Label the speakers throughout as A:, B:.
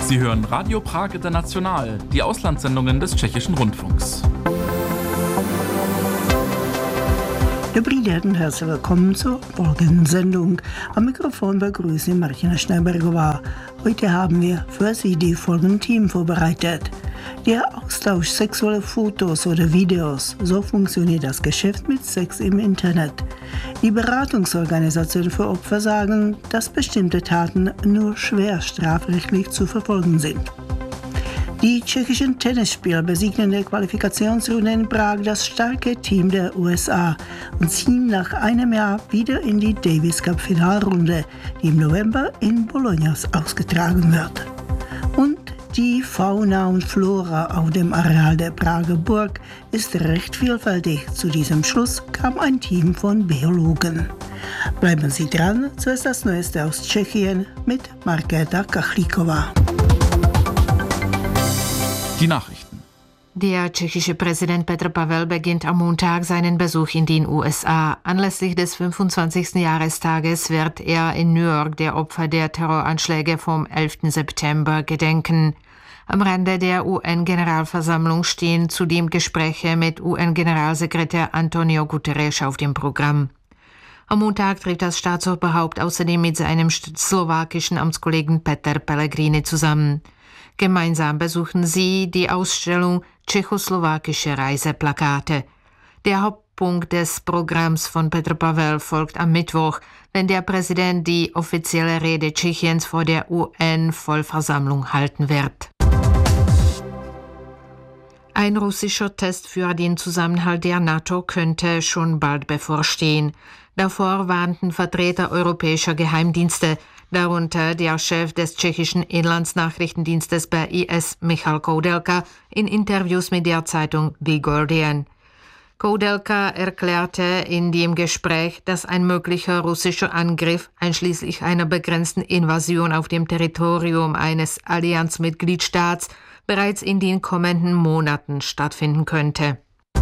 A: Sie hören Radio Prag International, die Auslandssendungen des Tschechischen Rundfunks.
B: Dobrý den, herzlich willkommen zur folgenden Sendung. Am Mikrofon begrüßt Sie Martina Schneibergová. Heute haben wir für Sie die folgenden Themen vorbereitet. Der Austausch sexueller Fotos oder Videos, so funktioniert das Geschäft mit Sex im Internet. Die Beratungsorganisationen für Opfer sagen, dass bestimmte Taten nur schwer strafrechtlich zu verfolgen sind. Die tschechischen Tennisspieler besiegten in der Qualifikationsrunde in Prag das starke Team der USA und ziehen nach einem Jahr wieder in die Davis Cup Finalrunde, die im November in Bologna ausgetragen wird. Und die Fauna und Flora auf dem Areal der Prager Burg ist recht vielfältig. Zu diesem Schluss kam ein Team von Biologen. Bleiben Sie dran, zuerst das Neueste aus Tschechien mit Markéta Kachlíková.
A: Die Nachrichten.
C: Der tschechische Präsident Petr Pavel beginnt am Montag seinen Besuch in den USA. Anlässlich des 25. Jahrestages wird er in New York der Opfer der Terroranschläge vom 11. September gedenken. Am Rande der UN-Generalversammlung stehen zudem Gespräche mit UN-Generalsekretär Antonio Guterres auf dem Programm. Am Montag trifft das Staatsoberhaupt außerdem mit seinem slowakischen Amtskollegen Peter Pellegrini zusammen. Gemeinsam besuchen sie die Ausstellung Tschechoslowakische Reiseplakate. Der Hauptpunkt des Programms von Petr Pavel folgt am Mittwoch, wenn der Präsident die offizielle Rede Tschechiens vor der UN-Vollversammlung halten wird. Ein russischer Test für den Zusammenhalt der NATO könnte schon bald bevorstehen. Davor warnten Vertreter europäischer Geheimdienste, darunter der Chef des tschechischen Inlandsnachrichtendienstes BIS Michal Koudelka in Interviews mit der Zeitung The Guardian. Koudelka erklärte in dem Gespräch, dass ein möglicher russischer Angriff einschließlich einer begrenzten Invasion auf dem Territorium eines Allianzmitgliedstaats bereits in den kommenden Monaten stattfinden könnte.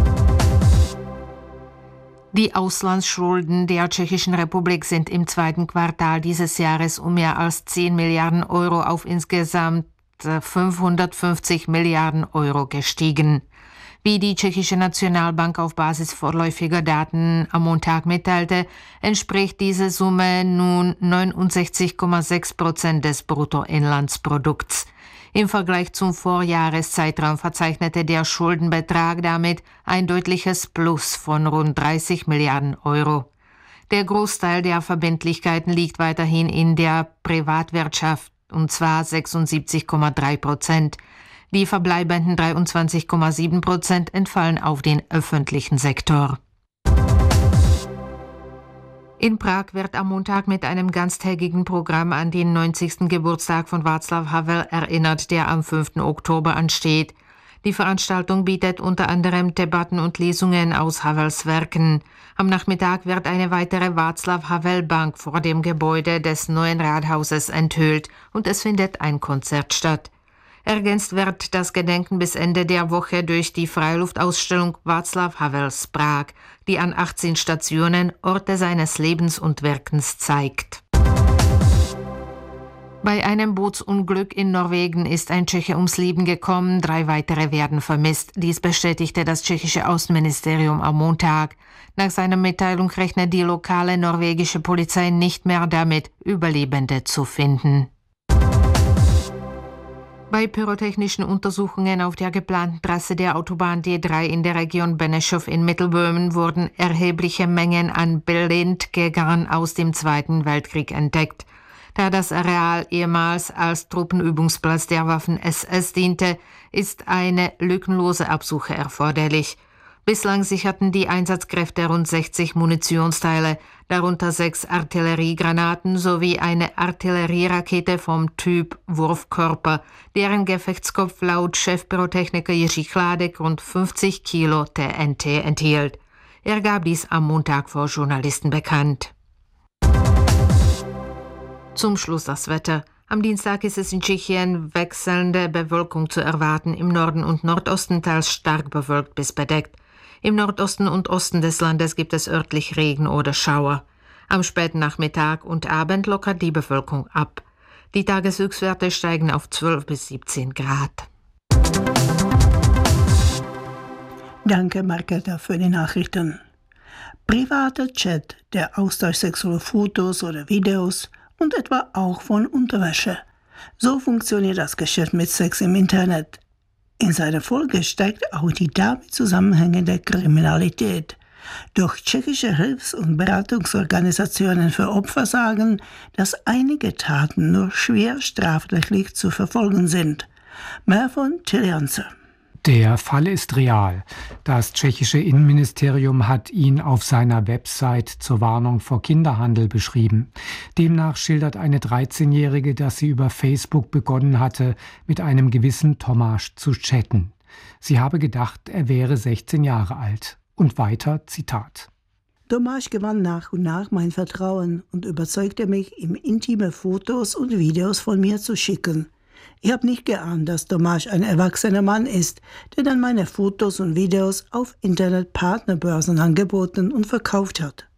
C: Die Auslandsschulden der Tschechischen Republik sind im zweiten Quartal dieses Jahres um mehr als 10 Milliarden Euro auf insgesamt 550 Milliarden Euro gestiegen. Wie die Tschechische Nationalbank auf Basis vorläufiger Daten am Montag mitteilte, entspricht diese Summe nun 69,6% des Bruttoinlandsprodukts. Im Vergleich zum Vorjahreszeitraum verzeichnete der Schuldenbetrag damit ein deutliches Plus von rund 30 Milliarden Euro. Der Großteil der Verbindlichkeiten liegt weiterhin in der Privatwirtschaft, und zwar 76,3%. Die verbleibenden 23,7% entfallen auf den öffentlichen Sektor. In Prag wird am Montag mit einem ganztägigen Programm an den 90. Geburtstag von Václav Havel erinnert, der am 5. Oktober ansteht. Die Veranstaltung bietet unter anderem Debatten und Lesungen aus Havels Werken. Am Nachmittag wird eine weitere Václav-Havel-Bank vor dem Gebäude des neuen Rathauses enthüllt und es findet ein Konzert statt. Ergänzt wird das Gedenken bis Ende der Woche durch die Freiluftausstellung Václav Havels Prag, die an 18 Stationen Orte seines Lebens und Wirkens zeigt. Bei einem Bootsunglück in Norwegen ist ein Tscheche ums Leben gekommen, 3 weitere werden vermisst. Dies bestätigte das tschechische Außenministerium am Montag. Nach seiner Mitteilung rechnet die lokale norwegische Polizei nicht mehr damit, Überlebende zu finden. Bei pyrotechnischen Untersuchungen auf der geplanten Trasse der Autobahn D3 in der Region Benešov in Mittelböhmen wurden erhebliche Mengen an Blindgegarn aus dem Zweiten Weltkrieg entdeckt. Da das Areal ehemals als Truppenübungsplatz der Waffen-SS diente, ist eine lückenlose Absuche erforderlich. Bislang sicherten die Einsatzkräfte rund 60 Munitionsteile, darunter 6 Artilleriegranaten sowie eine Artillerierakete vom Typ Wurfkörper, deren Gefechtskopf laut Chefpyrotechniker Jiří Chládek rund 50 Kilo TNT enthielt. Er gab dies am Montag vor Journalisten bekannt. Zum Schluss das Wetter. Am Dienstag ist es in Tschechien wechselnde Bewölkung zu erwarten, im Norden und Nordosten teils stark bewölkt bis bedeckt. Im Nordosten und Osten des Landes gibt es örtlich Regen oder Schauer. Am späten Nachmittag und Abend lockert die Bewölkung ab. Die Tageshöchstwerte steigen auf 12 bis 17 Grad.
B: Danke, Marketa, für die Nachrichten. Privater Chat, der Austausch sexueller Fotos oder Videos und etwa auch von Unterwäsche. So funktioniert das Geschäft mit Sex im Internet. In seiner Folge steigt auch die damit zusammenhängende Kriminalität. Doch tschechische Hilfs- und Beratungsorganisationen für Opfer sagen, dass einige Taten nur schwer strafrechtlich zu verfolgen sind. Mehr von Till Janse.
D: Der Fall ist real. Das tschechische Innenministerium hat ihn auf seiner Website zur Warnung vor Kinderhandel beschrieben. Demnach schildert eine 13-Jährige, dass sie über Facebook begonnen hatte, mit einem gewissen Tomáš zu chatten. Sie habe gedacht, er wäre 16 Jahre alt. Und weiter, Zitat.
B: Tomáš gewann nach und nach mein Vertrauen und überzeugte mich, ihm intime Fotos und Videos von mir zu schicken. Ich habe nicht geahnt, dass Tomáš ein erwachsener Mann ist, der dann meine Fotos und Videos auf Internetpartnerbörsen angeboten und verkauft hat.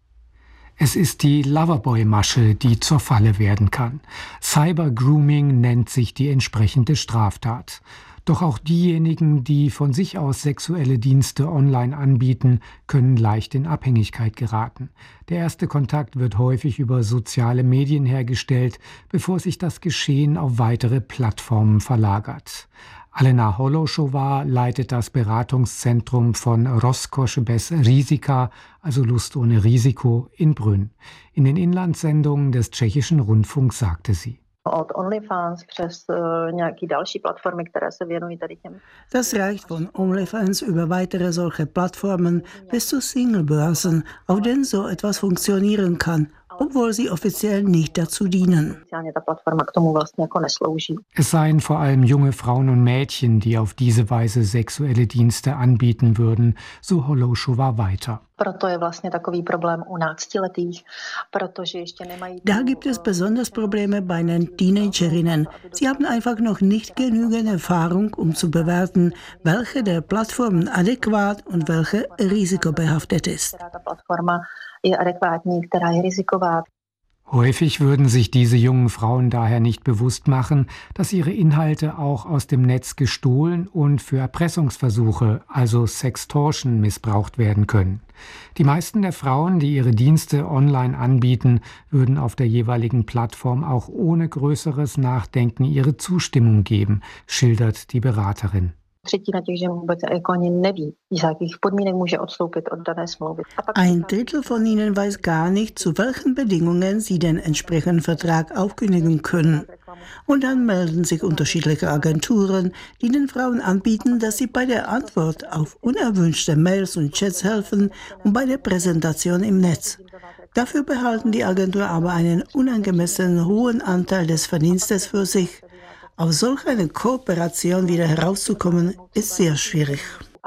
D: Es ist die Loverboy-Masche, die zur Falle werden kann. Cybergrooming nennt sich die entsprechende Straftat. Doch auch diejenigen, die von sich aus sexuelle Dienste online anbieten, können leicht in Abhängigkeit geraten. Der erste Kontakt wird häufig über soziale Medien hergestellt, bevor sich das Geschehen auf weitere Plattformen verlagert. Alena Hološová leitet das Beratungszentrum von Rozkoš bez rizika, also Lust ohne Risiko, in Brünn. In den Inlandssendungen des tschechischen Rundfunks sagte sie:
E: Od OnlyFans přes nějaký další platformy, které se věnují tady těm.
B: Das reicht von OnlyFans über weitere solche Plattformen bis zu Singlebörsen, auf denen so etwas funktionieren kann, obwohl sie offiziell nicht dazu dienen.
E: Ta platforma k tomu vlastně jako neslouží.
D: Es seien vor allem junge Frauen und Mädchen, die auf diese Weise sexuelle Dienste anbieten würden, so Hološová weiter.
E: Proto je vlastně takový problém u náctiletých, protože ještě nemají.
B: Da gibt es besonders Probleme bei den Teenagerinnen. Sie haben einfach noch nicht genügend Erfahrung, um zu bewerten, welche der Plattformen adäquat und welche risikobehaftet ist.
E: Ta platforma je adekvátní, která je riziková.
D: Häufig würden sich diese jungen Frauen daher nicht bewusst machen, dass ihre Inhalte auch aus dem Netz gestohlen und für Erpressungsversuche, also Sextortion, missbraucht werden können. Die meisten der Frauen, die ihre Dienste online anbieten, würden auf der jeweiligen Plattform auch ohne größeres Nachdenken ihre Zustimmung geben, schildert die Beraterin.
E: Třetina těch žen vůbec jako ani neví, za jakých podmínek může odstoupit od dané smlouvy.
B: Ein Drittel von ihnen weiß gar nicht, zu welchen Bedingungen sie den entsprechenden Vertrag aufkündigen können. Und dann melden sich unterschiedliche Agenturen, die den Frauen anbieten, dass sie bei der Antwort auf unerwünschte Mails und Chats helfen und bei der Präsentation im Netz. Dafür behalten die Agenturen aber einen unangemessen hohen Anteil des Verdienstes für sich. Aus solch einer Kooperation wieder herauszukommen, ist sehr schwierig.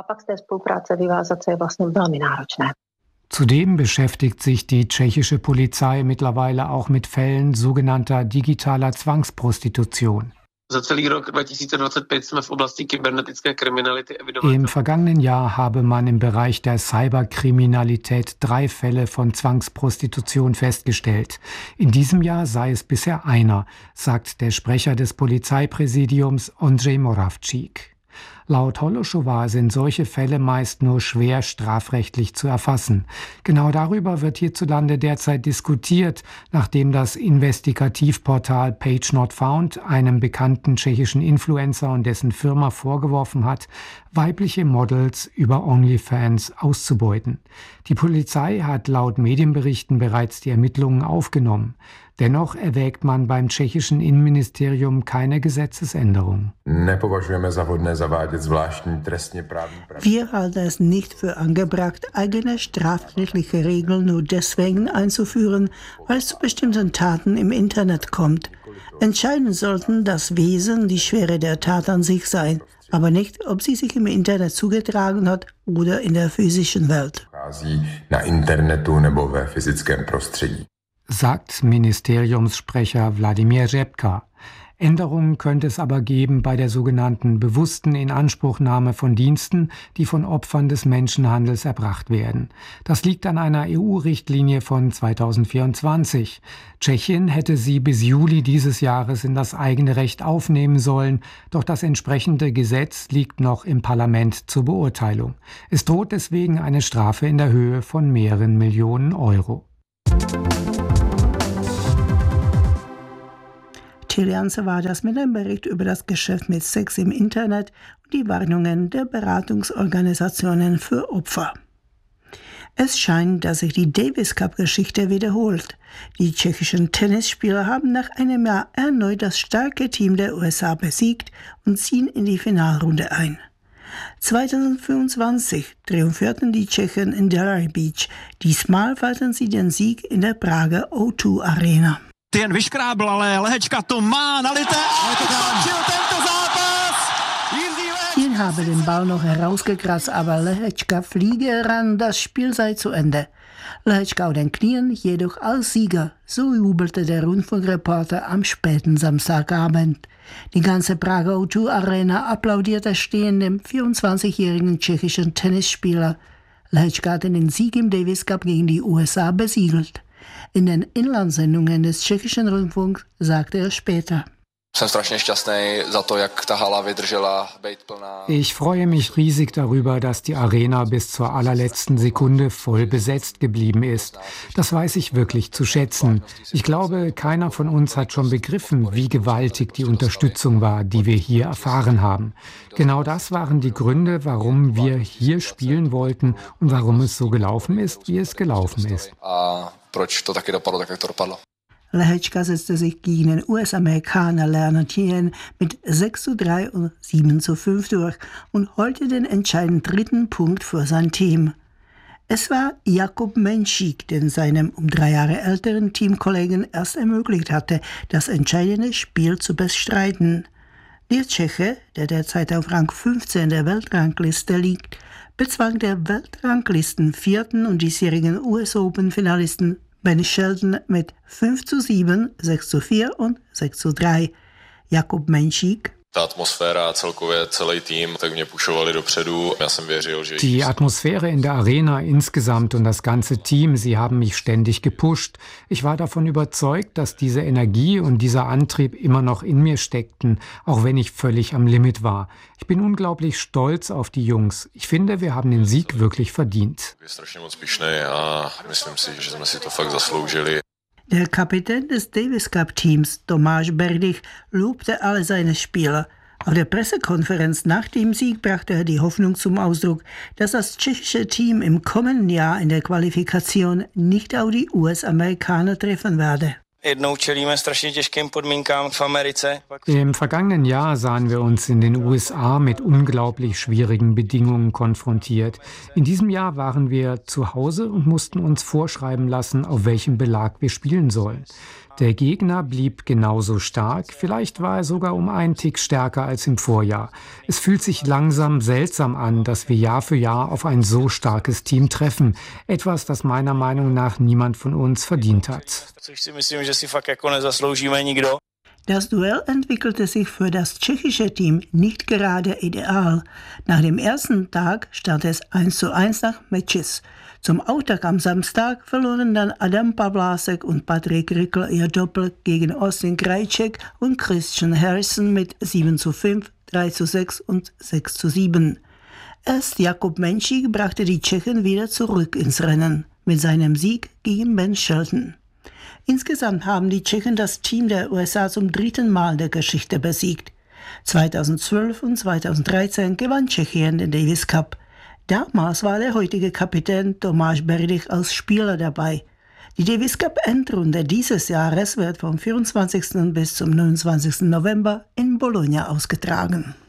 D: Zudem beschäftigt sich die tschechische Polizei mittlerweile auch mit Fällen sogenannter digitaler Zwangsprostitution. Im vergangenen Jahr habe man im Bereich der Cyberkriminalität 3 Fälle von Zwangsprostitution festgestellt. In diesem Jahr sei es bisher einer, sagt der Sprecher des Polizeipräsidiums Ondřej Moravčík. Laut Hološová sind solche Fälle meist nur schwer strafrechtlich zu erfassen. Genau darüber wird hierzulande derzeit diskutiert, nachdem das Investigativportal Page Not Found einem bekannten tschechischen Influencer und dessen Firma vorgeworfen hat, weibliche Models über OnlyFans auszubeuten. Die Polizei hat laut Medienberichten bereits die Ermittlungen aufgenommen. Dennoch erwägt man beim tschechischen Innenministerium keine Gesetzesänderung.
B: Wir halten es nicht für angebracht, eigene strafrechtliche Regeln nur deswegen einzuführen, weil es zu bestimmten Taten im Internet kommt. Entscheidend sollten das Wesen, die Schwere der Tat an sich sein, aber nicht, ob sie sich im Internet zugetragen hat oder in der physischen Welt.
D: Sagt Ministeriumssprecher Vladimír Řepka. Änderungen könnte es aber geben bei der sogenannten bewussten Inanspruchnahme von Diensten, die von Opfern des Menschenhandels erbracht werden. Das liegt an einer EU-Richtlinie von 2024. Tschechien hätte sie bis Juli dieses Jahres in das eigene Recht aufnehmen sollen, doch das entsprechende Gesetz liegt noch im Parlament zur Beurteilung. Es droht deswegen eine Strafe in der Höhe von mehreren Millionen Euro.
B: Tilianze war das mit einem Bericht über das Geschäft mit Sex im Internet und die Warnungen der Beratungsorganisationen für Opfer. Es scheint, dass sich die Davis-Cup-Geschichte wiederholt. Die tschechischen Tennisspieler haben nach einem Jahr erneut das starke Team der USA besiegt und ziehen in die Finalrunde ein. 2025 triumphierten die Tschechen in Delray Beach. Diesmal feierten sie den Sieg in der Prager O2 Arena.
F: Jen vyškrábl, ale Lehečka to má nalité a skončil tento zápas.
B: Jen habe den Ball noch herausgekratzt, aber Lehečka fliege ran, das Spiel sei zu Ende. Lehečka auf den Knien, jedoch als Sieger, so jubelte der Rundfunkreporter am späten Samstagabend. Die ganze Prager O2 Arena applaudierte stehend dem 24-jährigen tschechischen Tennisspieler. Lehečka hatte den Sieg im Davis Cup gegen die USA besiegelt. In den Inlandssendungen des tschechischen Rundfunks sagte er später:
D: Ich freue mich riesig darüber, dass die Arena bis zur allerletzten Sekunde voll besetzt geblieben ist. Das weiß ich wirklich zu schätzen. Ich glaube, keiner von uns hat schon begriffen, wie gewaltig die Unterstützung war, die wir hier erfahren haben. Genau das waren die Gründe, warum wir hier spielen wollten und warum es so gelaufen ist, wie es gelaufen ist.
B: Lehečka setzte sich gegen den US-Amerikaner Leonard Jen mit 6:3 und 7:5 durch und holte den entscheidenden dritten Punkt für sein Team. Es war Jakub Menšík, der seinem um 3 Jahre älteren Teamkollegen erst ermöglicht hatte, das entscheidende Spiel zu bestreiten. Der Tscheche, der derzeit auf Rang 15 der Weltrangliste liegt, bezwang der Weltranglisten-Vierten und diesjährigen US-Open-Finalisten Ben Shelton mit 5:7, 6:4 und 6:3. Jakub Menšík:
D: Die Atmosphäre in der Arena insgesamt und das ganze Team, sie haben mich ständig gepusht. Ich war davon überzeugt, dass diese Energie und dieser Antrieb immer noch in mir steckten, auch wenn ich völlig am Limit war. Ich bin unglaublich stolz auf die Jungs. Ich finde, wir haben den Sieg wirklich verdient.
B: Der Kapitän des Davis Cup Teams, Tomáš Berdych, lobte alle seine Spieler. Auf der Pressekonferenz nach dem Sieg brachte er die Hoffnung zum Ausdruck, dass das tschechische Team im kommenden Jahr in der Qualifikation nicht auf die US-Amerikaner treffen werde.
D: Im vergangenen Jahr sahen wir uns in den USA mit unglaublich schwierigen Bedingungen konfrontiert. In diesem Jahr waren wir zu Hause und mussten uns vorschreiben lassen, auf welchem Belag wir spielen sollen. Der Gegner blieb genauso stark, vielleicht war er sogar um einen Tick stärker als im Vorjahr. Es fühlt sich langsam seltsam an, dass wir Jahr für Jahr auf ein so starkes Team treffen. Etwas, das meiner Meinung nach niemand von uns verdient hat.
B: Das Duell entwickelte sich für das tschechische Team nicht gerade ideal. Nach dem ersten Tag stand es 1:1 nach Matches. Zum Auftakt am Samstag verloren dann Adam Pavlásek und Patrik Rikl ihr Doppel gegen Austin Krajicek und Christian Harrison mit 7:5, 3:6 und 6:7. Erst Jakub Menšík brachte die Tschechen wieder zurück ins Rennen mit seinem Sieg gegen Ben Shelton. Insgesamt haben die Tschechen das Team der USA zum 3. Mal in der Geschichte besiegt. 2012 und 2013 gewann Tschechien den Davis Cup. Damals war der heutige Kapitän Tomáš Berdych als Spieler dabei. Die Davis Cup Endrunde dieses Jahres wird vom 24. bis zum 29. November in Bologna ausgetragen.